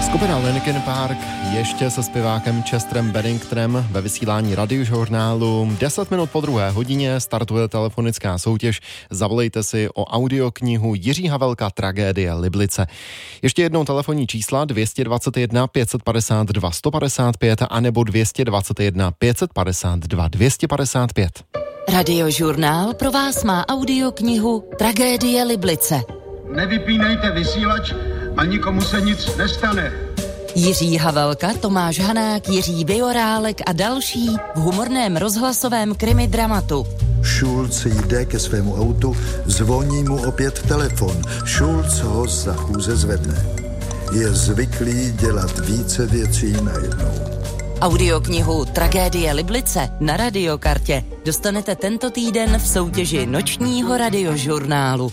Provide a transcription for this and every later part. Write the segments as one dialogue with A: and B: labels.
A: Skupina Linkin Park ještě se zpěvákem Chesterem Benningtonem ve vysílání Radiožurnálu. 10 minut po 2:00 startuje telefonická soutěž. Zavolejte si o audioknihu Jiří Havelka Tragédie Liblice. Ještě jednou telefonní čísla 221 552 155 anebo 221 552 255.
B: Radiožurnál pro vás má audioknihu Tragédie Liblice.
C: Nevypínejte vysílač a nikomu se nic nestane.
B: Jiří Havelka, Tomáš Hanák, Jiří Bejorálek a další v humorném rozhlasovém krimi dramatu.
D: Schulz jde ke svému autu, zvoní mu opět telefon. Schulz ho za chůze zvedne. Je zvyklý dělat více věcí najednou.
B: Audioknihu Tragédie Liblice na Radiokartě dostanete tento týden v soutěži nočního Radiožurnálu.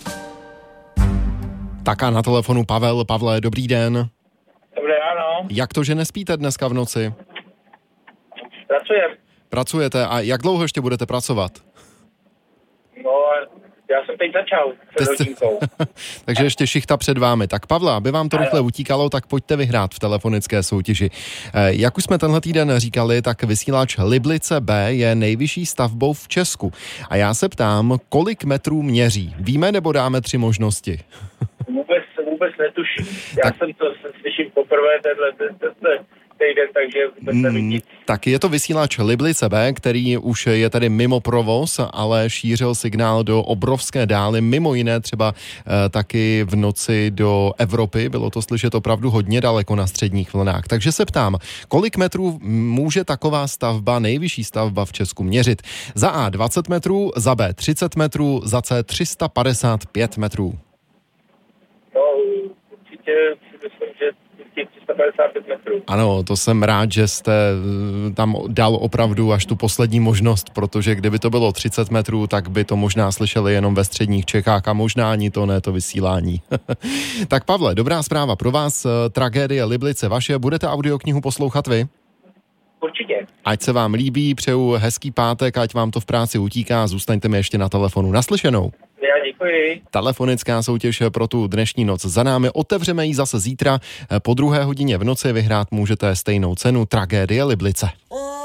A: Tak a na telefonu Pavel. Pavle, dobrý den.
E: Dobré ráno.
A: Jak to, že nespíte dneska v noci?
E: Pracujem.
A: Pracujete a jak dlouho ještě budete pracovat?
E: No, já jsem teď začal před hodinkou.
A: Takže ještě šichta před vámi. Tak Pavle, aby vám to rychle utíkalo, tak pojďte vyhrát v telefonické soutěži. Jak už jsme tenhle týden říkali, tak vysílač Liblice B je nejvyšší stavbou v Česku. A já se ptám, kolik metrů měří? Víme, nebo dáme 3 možnosti?
E: Vůbec netuším. Já jsem to slyším poprvé tenhle týden, takže vůbec nevím nic.
A: Tak je to vysílač Liblice B, který už je tady mimo provoz, ale šířil signál do obrovské dály, mimo jiné třeba taky v noci do Evropy. Bylo to slyšet opravdu hodně daleko na středních vlnách. Takže se ptám, kolik metrů může taková stavba, nejvyšší stavba v Česku měřit? Za A 20 metrů, za B 30 metrů, za C 355 metrů.
E: No, určitě si myslím, že 355 metrů.
A: Ano, to jsem rád, že jste tam dal opravdu až tu poslední možnost, protože kdyby to bylo 30 metrů, tak by to možná slyšeli jenom ve středních Čechách a možná ani to ne, to vysílání. Tak Pavle, dobrá zpráva pro vás, Tragédie Liblice vaše, budete audioknihu poslouchat vy?
E: Určitě.
A: Ať se vám líbí, přeju hezký pátek, ať vám to v práci utíká, zůstaňte mi ještě na telefonu. Naslyšenou.
E: Já děkuji.
A: Telefonická soutěž pro tu dnešní noc za námi. Otevřeme ji zase zítra. Po 2:00 v noci vyhrát můžete stejnou cenu Tragédie Liblice.